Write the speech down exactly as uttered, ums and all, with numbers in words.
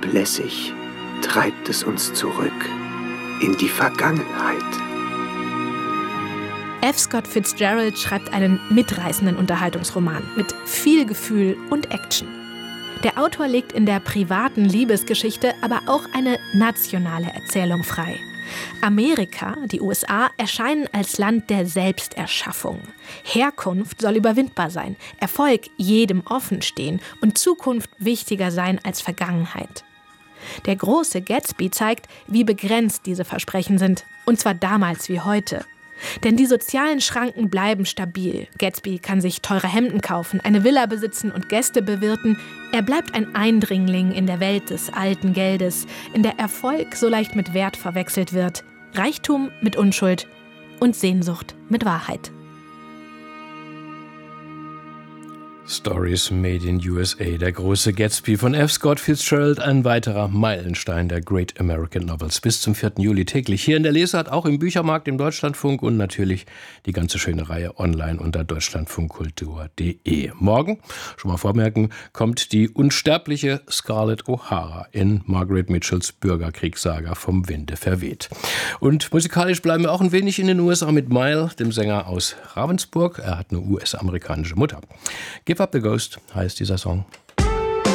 Ablässig treibt es uns zurück in die Vergangenheit. F. Scott Fitzgerald schreibt einen mitreißenden Unterhaltungsroman mit viel Gefühl und Action. Der Autor legt in der privaten Liebesgeschichte aber auch eine nationale Erzählung frei. Amerika, die U S A, erscheinen als Land der Selbsterschaffung. Herkunft soll überwindbar sein, Erfolg jedem offen stehen und Zukunft wichtiger sein als Vergangenheit. Der große Gatsby zeigt, wie begrenzt diese Versprechen sind, und zwar damals wie heute. Denn die sozialen Schranken bleiben stabil. Gatsby kann sich teure Hemden kaufen, eine Villa besitzen und Gäste bewirten. Er bleibt ein Eindringling in der Welt des alten Geldes, in der Erfolg so leicht mit Wert verwechselt wird, Reichtum mit Unschuld und Sehnsucht mit Wahrheit. Stories made in U S A, der große Gatsby von F. Scott Fitzgerald, ein weiterer Meilenstein der Great American Novels. Bis zum vierten Juli täglich hier in der Lesart, auch im Büchermarkt im Deutschlandfunk und natürlich die ganze schöne Reihe online unter deutschlandfunkkultur punkt de. Morgen, schon mal vormerken, kommt die unsterbliche Scarlett O'Hara in Margaret Mitchells Bürgerkriegssaga Vom Winde verweht. Und musikalisch bleiben wir auch ein wenig in den U S A mit Mile, dem Sänger aus Ravensburg. Er hat eine U S-amerikanische Mutter. Give Up the Ghost heißt dieser Song.